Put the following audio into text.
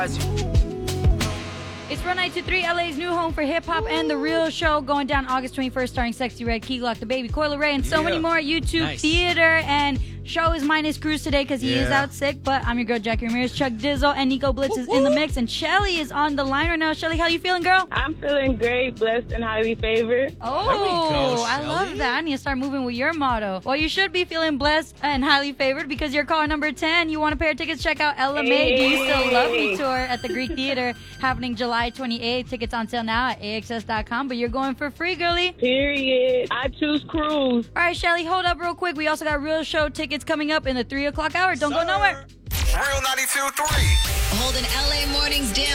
It's Run 923, LA's new home for hip-hop and The Real Show, going down August 21st, starring Sexy Red, Key Glock, The Baby, Coil Ray, and so many more. YouTube Theater, and show is minus Cruz today because he is out sick, but I'm your girl, Jackie Ramirez. Chuck Dizzle and Nico Blitz is in the mix, and Shelly is on the line right now. Shelly, how you feeling, girl? I'm feeling great, blessed, and highly favored. Oh, I love that. I need to start moving with your motto. Well, you should be feeling blessed and highly favored because you're caller number 10. You want a pair of tickets? Check out Ella May, Do You Still Love Me tour at the Greek Theater, happening July 28th. Tickets on sale now at AXS.com, but you're going for free, girly. Period. I choose Cruz. All right, Shelly, hold up real quick. We also got Real Show tickets coming up in the 3 o'clock hour. Don't go nowhere. Real 92.3. Holding LA mornings down.